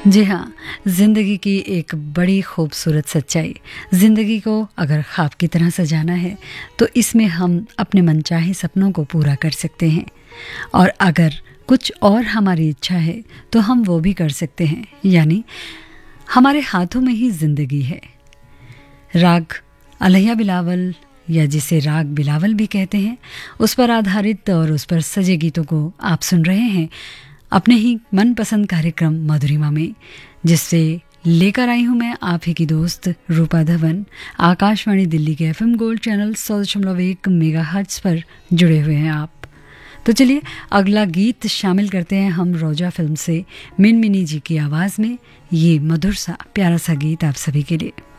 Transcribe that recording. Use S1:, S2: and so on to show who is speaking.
S1: जी हाँ, ज़िंदगी की एक बड़ी खूबसूरत सच्चाई। ज़िंदगी को अगर ख्वाब की तरह सजाना है तो इसमें हम अपने मनचाहे सपनों को पूरा कर सकते हैं, और अगर कुछ और हमारी इच्छा है तो हम वो भी कर सकते हैं। यानी हमारे हाथों में ही ज़िंदगी है। राग अलैया बिलावल, या जिसे राग बिलावल भी कहते हैं, उस पर आधारित और उस पर सजे गीतों को आप सुन रहे हैं अपने ही मनपसंद कार्यक्रम मधुरिमा में, जिससे लेकर आई हूँ मैं आप ही की दोस्त रूपा धवन। आकाशवाणी दिल्ली के एफएम गोल्ड चैनल 100.1 मेगाहर्ट्ज़ पर जुड़े हुए हैं आप। तो चलिए अगला गीत शामिल करते हैं हम रोजा फिल्म से मिनमिनी जी की आवाज़ में। ये मधुर सा प्यारा सा गीत आप सभी के लिए।